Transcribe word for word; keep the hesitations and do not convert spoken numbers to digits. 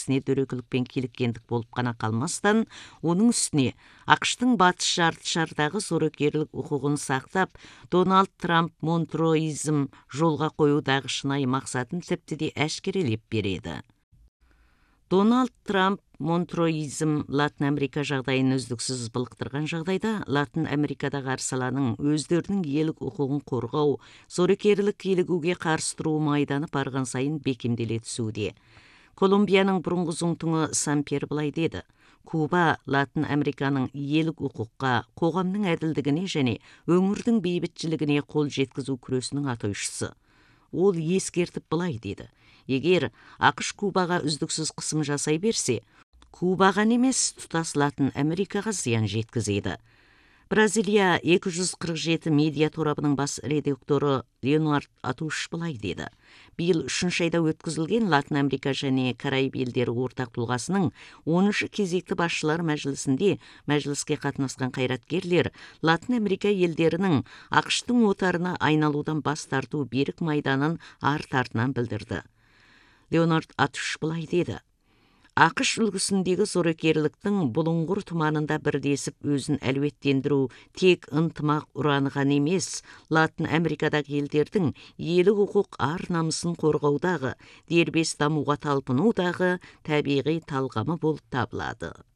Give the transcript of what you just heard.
ісіне дөрекілікпен киліккендік болып қана қалмастан, оның үстіне ақштың батыс жарты шардағы зорекерлік құқығын сақтап, Дональд Трамп монтроизм жолға қоюдағы шынайы мақсатын тіпті де әшкерелеп береді. Дональд Трамп монтроизм Латын Америка жағдайын үздіксіз былықтырған жағдайда, Латын Америкадағы арсаланың өздерінің елік құқығын қорғау, зорекерлік килігуге қарсы тұру майданы барған сайын бекемделе түсуде. Колумбияның бұрынғы зұңтыңы Сампер былай деді: Куба Латын Американың елік құқыққа, қоғамның әділдігіне және өңірдің бейбітшілігіне қол жеткізу күресінің атойшысы. Ол ескертіп былай деді: егер ақш Кубаға үздіксіз қысым жасай берсе, Кубаға емес, тұтас Латын Америкаға зиян жеткізеді. Бразилия екі жүз қырық жеті медиа торабының бас редакторы Леонард Атуш былай деді: биыл үшінші айда өткізілген Латын Америка және Караиб елдері ортақ тұлғасының оныншы кезекті басшылар мәжілісінде мәжіліске қатынасқан қайраткерлер Латын Америка елдерінің ақштың отарына айналудан бас тарту берік майданын арт-артынан білдірді. Леонард Атуш былай деді: ақш үлгісіндегі зорекерліктің бұлыңғыр тұманында бірдесіп өзін әлеуеттендіру тек ынтымақ ұраны ғана емес, Латын Америкадағы елдердің елік құқық ар намысын қорғаудағы, дербес дамуға талпынудағы табиғи талғамы болып табылады.